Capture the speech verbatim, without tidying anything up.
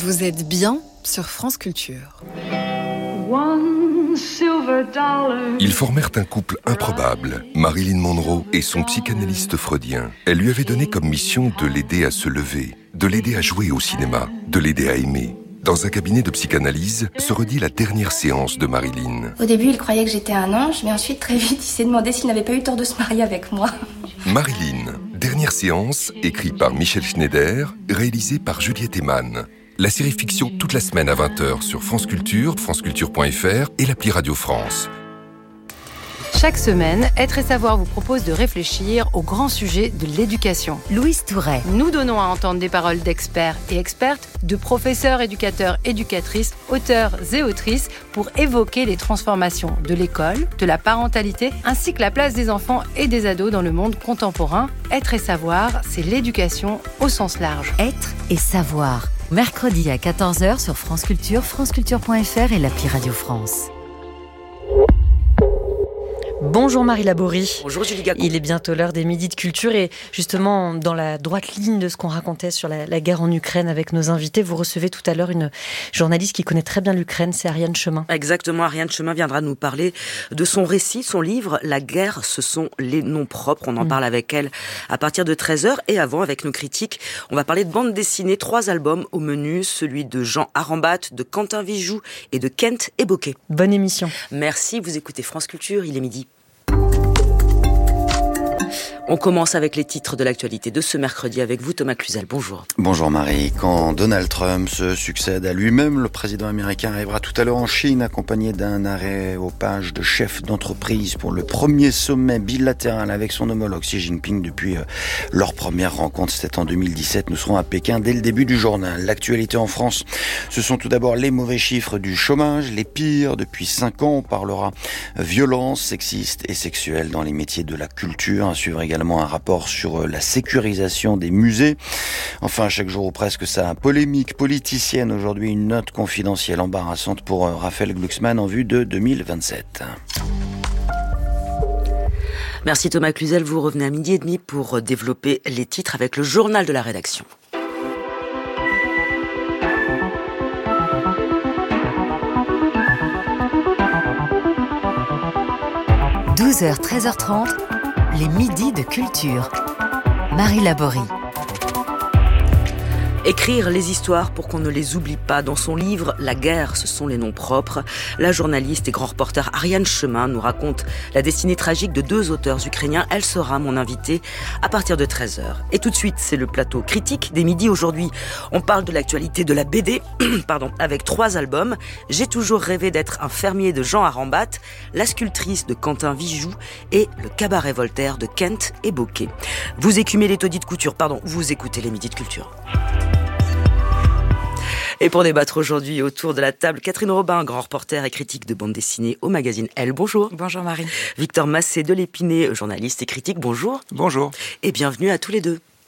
Vous êtes bien sur France Culture. Ils formèrent un couple improbable, Marilyn Monroe et son psychanalyste freudien. Elle lui avait donné comme mission de l'aider à se lever, de l'aider à jouer au cinéma, de l'aider à aimer. Dans un cabinet de psychanalyse se redit la dernière séance de Marilyn. Au début, il croyait que j'étais un ange, mais ensuite, très vite, il s'est demandé s'il n'avait pas eu tort de se marier avec moi. Marilyn, dernière séance, écrit par Michel Schneider, réalisé par Juliette Eman. La série fiction toute la semaine à vingt heures sur France Culture, franceculture point f r et l'appli Radio France. Chaque semaine, Être et Savoir vous propose de réfléchir au grand sujet de l'éducation. Louise Touret. Nous donnons à entendre des paroles d'experts et expertes, de professeurs, éducateurs, éducatrices, auteurs et autrices pour évoquer les transformations de l'école, de la parentalité, ainsi que la place des enfants et des ados dans le monde contemporain. Être et Savoir, c'est l'éducation au sens large. Être et Savoir. Mercredi à quatorze heures sur France Culture, franceculture point f r et l'appli Radio France. Bonjour Marie Laborie. Bonjour Julie Gacon. Il est bientôt l'heure des Midis de Culture et justement dans la droite ligne de ce qu'on racontait sur la, la guerre en Ukraine avec nos invités, vous recevez tout à l'heure une journaliste qui connaît très bien l'Ukraine, c'est Ariane Chemin. Exactement, Ariane Chemin viendra nous parler de son récit, son livre « La guerre, ce sont les noms propres ». On en mmh. parle avec elle à partir de treize heures et avant avec nos critiques. On va parler de bande dessinée, trois albums au menu, celui de Jean Arambat, de Quentin Vijoux et de Kent Eboquet. Bonne émission. Merci, vous écoutez France Culture, il est midi. On commence avec les titres de l'actualité de ce mercredi avec vous, Thomas Cluzel. Bonjour. Bonjour Marie. Quand Donald Trump se succède à lui-même, le président américain arrivera tout à l'heure en Chine accompagné d'un aréopage de chefs d'entreprise pour le premier sommet bilatéral avec son homologue Xi Jinping depuis leur première rencontre. C'était en deux mille dix-sept. Nous serons à Pékin dès le début du journal. L'actualité en France, ce sont tout d'abord les mauvais chiffres du chômage, les pires depuis cinq ans. On parlera violence sexiste et sexuelle dans les métiers de la culture. À suivre également un rapport sur la sécurisation des musées. Enfin, chaque jour ou presque, ça polémique politicienne. Aujourd'hui, une note confidentielle embarrassante pour Raphaël Glucksmann en vue de deux mille vingt-sept. Merci Thomas Cluzel. Vous revenez à midi et demi pour développer les titres avec le journal de la rédaction. douze heures, treize heures trente, les midis de culture. Marie Laborie. Écrire les histoires pour qu'on ne les oublie pas. Dans son livre « La guerre, ce sont les noms propres », la journaliste et grand reporter Ariane Chemin nous raconte la destinée tragique de deux auteurs ukrainiens. Elle sera mon invitée à partir de treize heures. Et tout de suite, c'est le plateau critique des midis. Aujourd'hui, on parle de l'actualité de la B D, pardon, avec trois albums. « J'ai toujours rêvé d'être un fermier » de Jean Arambat, « La sculptrice » de Quentin Vijoux et « Le cabaret Voltaire » de Kent Eboquet. Vous écumez les taudis de couture, pardon, vous écoutez les midis de culture. Et pour débattre aujourd'hui autour de la table, Catherine Robin, grand reporter et critique de bande dessinée au magazine Elle. Bonjour. Bonjour Marie. Victor Massé de l'Épinay, journaliste et critique. Bonjour. Bonjour. Et bienvenue à tous les deux.